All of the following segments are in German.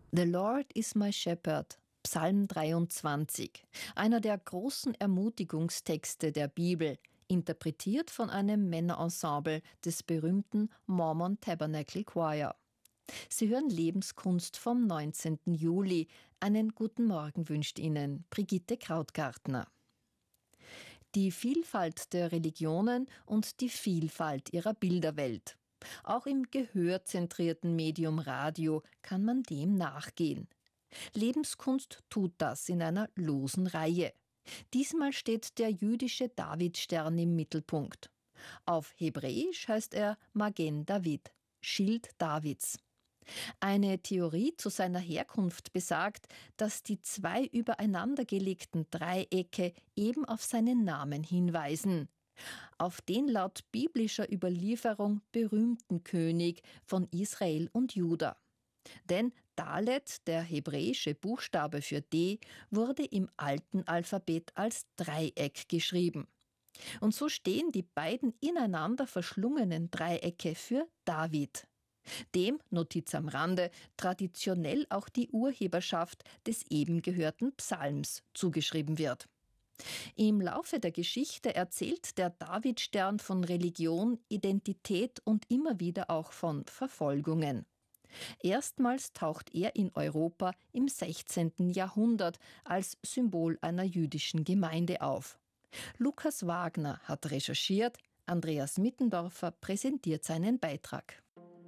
The Lord is my shepherd, Psalm 23, einer der großen Ermutigungstexte der Bibel, interpretiert von einem Männerensemble des berühmten Mormon Tabernacle Choir. Sie hören Lebenskunst vom 19. Juli. Einen guten Morgen wünscht Ihnen Brigitte Krautgartner. Die Vielfalt der Religionen und die Vielfalt ihrer Bilderwelt. Auch im gehörzentrierten Medium Radio kann man dem nachgehen. Lebenskunst tut das in einer losen Reihe. Diesmal steht der jüdische Davidstern im Mittelpunkt. Auf Hebräisch heißt er Magen David, Schild Davids. Eine Theorie zu seiner Herkunft besagt, dass die zwei übereinandergelegten Dreiecke eben auf seinen Namen hinweisen. Auf den laut biblischer Überlieferung berühmten König von Israel und Juda. Denn Dalet, der hebräische Buchstabe für D, wurde im alten Alphabet als Dreieck geschrieben. Und so stehen die beiden ineinander verschlungenen Dreiecke für David. Dem, Notiz am Rande, traditionell auch die Urheberschaft des eben gehörten Psalms zugeschrieben wird. Im Laufe der Geschichte erzählt der Davidstern von Religion, Identität und immer wieder auch von Verfolgungen. Erstmals taucht er in Europa im 16. Jahrhundert als Symbol einer jüdischen Gemeinde auf. Lukas Wagner hat recherchiert, Andreas Mittendorfer präsentiert seinen Beitrag.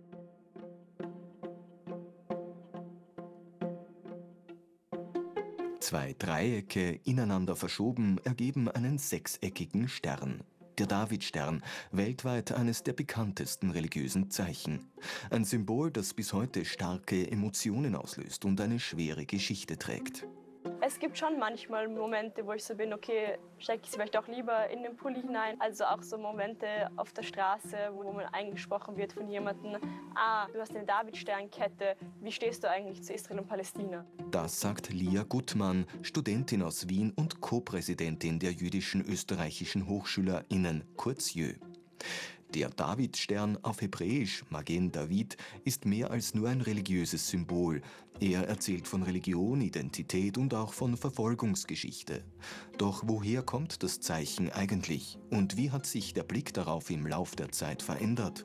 Zwei Dreiecke ineinander verschoben ergeben einen sechseckigen Stern. Der Davidstern, weltweit eines der bekanntesten religiösen Zeichen. Ein Symbol, das bis heute starke Emotionen auslöst und eine schwere Geschichte trägt. Es gibt schon manchmal Momente, wo ich so bin, okay, stecke ich vielleicht auch lieber in den Pulli hinein. Also auch so Momente auf der Straße, wo man angesprochen wird von jemandem, du hast eine Davidsternkette, wie stehst du eigentlich zu Israel und Palästina? Das sagt Lia Gutmann, Studentin aus Wien und Co-Präsidentin der jüdischen österreichischen HochschülerInnen, kurz JÖ. Der Davidstern, auf Hebräisch Magen David, ist mehr als nur ein religiöses Symbol. Er erzählt von Religion, Identität und auch von Verfolgungsgeschichte. Doch woher kommt das Zeichen eigentlich? Und wie hat sich der Blick darauf im Lauf der Zeit verändert?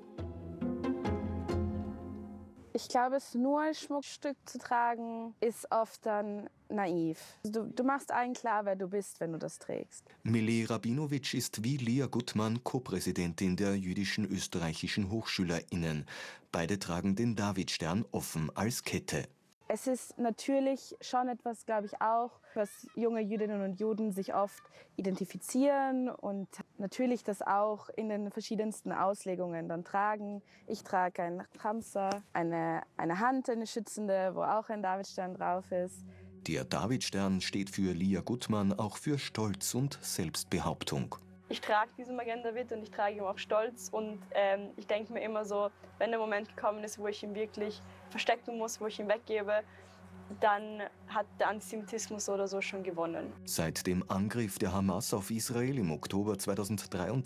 Ich glaube, es nur als Schmuckstück zu tragen, ist oft dann naiv. Du machst allen klar, wer du bist, wenn du das trägst. Millie Rabinowitsch ist wie Lia Gutmann Co-Präsidentin der jüdischen österreichischen HochschülerInnen. Beide tragen den Davidstern offen als Kette. Es ist natürlich schon etwas, glaube ich, auch, was junge Jüdinnen und Juden sich oft identifizieren und natürlich das auch in den verschiedensten Auslegungen dann tragen. Ich trage ein Chamsa, eine Hand, eine schützende, wo auch ein Davidstern drauf ist. Der Davidstern steht für Lia Gutmann auch für Stolz und Selbstbehauptung. Ich trage diesen Magen David und ich trage ihn auch stolz und ich denke mir immer so, wenn der Moment gekommen ist, wo ich ihn wirklich verstecken muss, wo ich ihn weggebe, dann hat der Antisemitismus oder so schon gewonnen. Seit dem Angriff der Hamas auf Israel im Oktober 2023